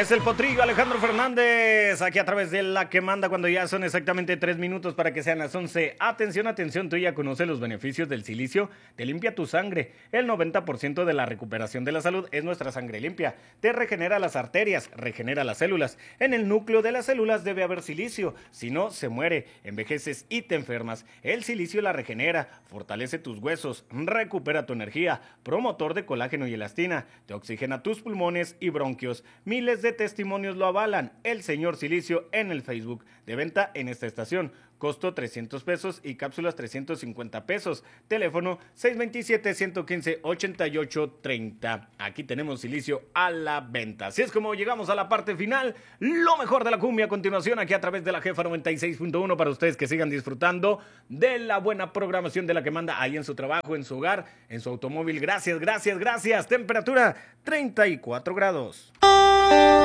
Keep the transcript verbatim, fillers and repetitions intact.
Es el potrillo Alejandro Fernández, aquí a través de La Que Manda, cuando ya son exactamente tres minutos para que sean las once. Atención, atención, tú ya conoces los beneficios del silicio. Te limpia tu sangre. El noventa por ciento de la recuperación de la salud es nuestra sangre limpia. Te regenera las arterias, regenera las células. En el núcleo de las células debe haber silicio. Si no, se muere, envejeces y te enfermas. El silicio la regenera, fortalece tus huesos, recupera tu energía, promotor de colágeno y elastina, te oxigena tus pulmones y bronquios. Miles de testimonios lo avalan. El señor Silicio en el Facebook. De venta en esta estación. Costo trescientos pesos y cápsulas trescientos cincuenta pesos. Teléfono seis dos siete, uno uno cinco, ocho ocho tres cero. Aquí tenemos Silicio a la venta. Así es como llegamos a la parte final. Lo mejor de la cumbia a continuación aquí a través de la Jefa noventa y seis punto uno para ustedes que sigan disfrutando de la buena programación de La Que Manda ahí en su trabajo, en su hogar, en su automóvil. Gracias, gracias, gracias. Temperatura treinta y cuatro grados.